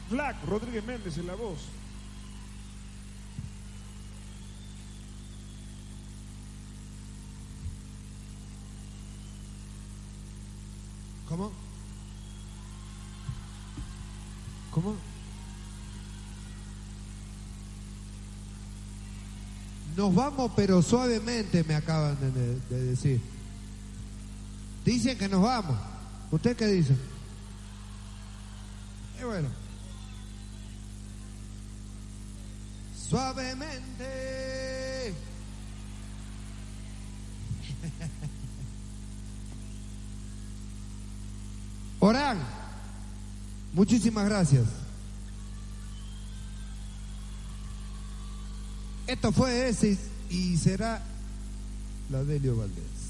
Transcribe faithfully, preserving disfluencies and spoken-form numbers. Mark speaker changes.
Speaker 1: Flac Rodríguez Méndez en la voz.
Speaker 2: ¿Cómo? ¿Cómo? Nos vamos, pero suavemente, me acaban de, de- de decir. Dicen que nos vamos. ¿Usted qué dice? Y bueno. Suavemente. Orán, muchísimas gracias. Esto fue ese y será la Delio Valdés.